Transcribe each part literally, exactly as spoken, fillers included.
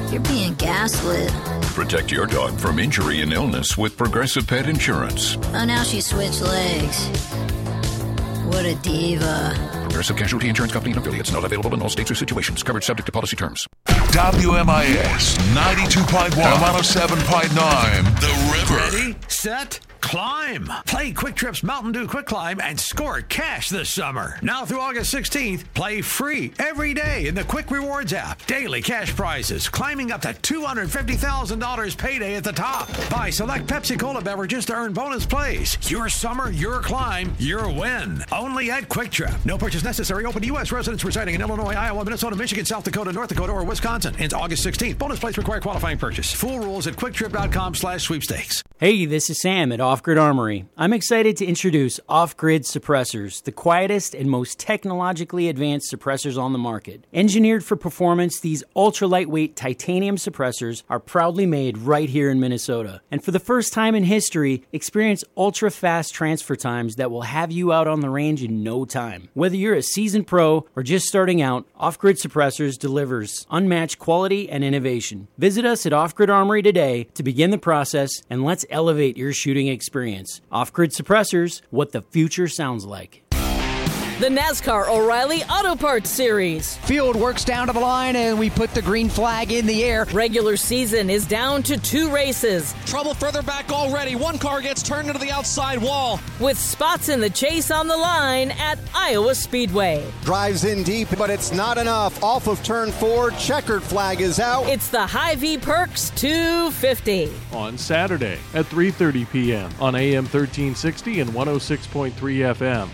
You're being gaslit. Protect your dog from injury and illness with Progressive Pet Insurance. Oh, now she switched legs. What a diva. Progressive Casualty Insurance Company and affiliates. Not available in all states or situations. Coverage subject to policy terms. W M I S ninety-two point one and one oh seven point nine. The River. Ready, set, climb. Play Quick Trip's Mountain Dew Quick Climb and score cash this summer. Now through August sixteenth, play free every day in the Quick Rewards app. Daily cash prizes climbing up to two hundred fifty thousand dollars payday at the top. Buy select Pepsi Cola beverages to earn bonus plays. Your summer, your climb, your win. Only at Quick Trip. No purchase necessary. Open to U S residents residing in Illinois, Iowa, Minnesota, Michigan, South Dakota, North Dakota, or Wisconsin. Ends August sixteenth. Bonus plays require qualifying purchase. Full rules at quicktrip.com slash sweepstakes. Hey, this is Sam at Off Grid Armory. I'm excited to introduce Off Grid Suppressors, the quietest and most technologically advanced suppressors on the market. Engineered for performance, these ultra-lightweight titanium suppressors are proudly made right here in Minnesota. And for the first time in history, experience ultra-fast transfer times that will have you out on the range in no time. Whether you're a seasoned pro or just starting out, Off Grid Suppressors delivers unmatched quality and innovation. Visit us at Off Grid Armory today to begin the process, and let's elevate your shooting experience. Off Grid Suppressors, what the future sounds like. The NASCAR O'Reilly Auto Parts Series. Field works down to the line, and we put the green flag in the air. Regular season is down to two races. Trouble further back already. One car gets turned into the outside wall. With spots in the chase on the line at Iowa Speedway. Drives in deep, but it's not enough. Off of turn four, checkered flag is out. It's the Hy-Vee Perks two fifty. On Saturday at three thirty p.m. on A M thirteen sixty and one oh six point three F M.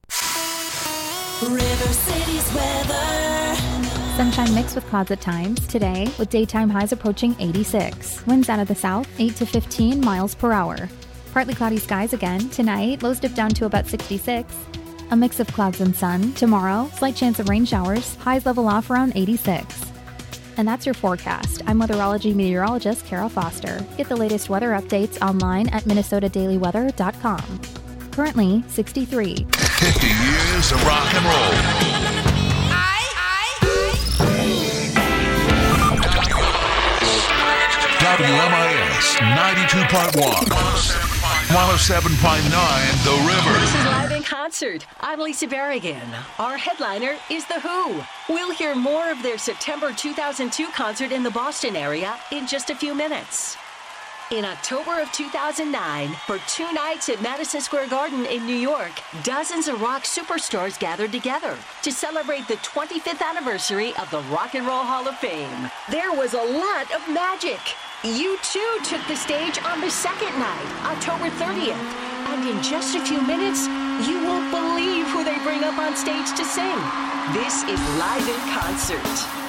River City's weather. Sunshine mixed with clouds at times today, with daytime highs approaching eighty-six. Winds out of the south, eight to fifteen miles per hour. Partly cloudy skies again tonight, lows dip down to about sixty-six. A mix of clouds and sun. Tomorrow, slight chance of rain showers, highs level off around eighty-six. And that's your forecast. I'm weatherology meteorologist Kara Foster. Get the latest weather updates online at minnesota daily weather dot com. Currently, sixty-three. fifty years of rock and roll. I, I, W M I S ninety-two point one, one oh seven point nine, The River. This is Live in Concert. I'm Lisa Berrigan. Our headliner is The Who. We'll hear more of their September two thousand two concert in the Boston area in just a few minutes. In October of two thousand nine, for two nights at Madison Square Garden in New York, dozens of rock superstars gathered together to celebrate the twenty-fifth anniversary of the Rock and Roll Hall of Fame. There was a lot of magic. U two took the stage on the second night, October thirtieth. And in just a few minutes, you won't believe who they bring up on stage to sing. This is Live in Concert.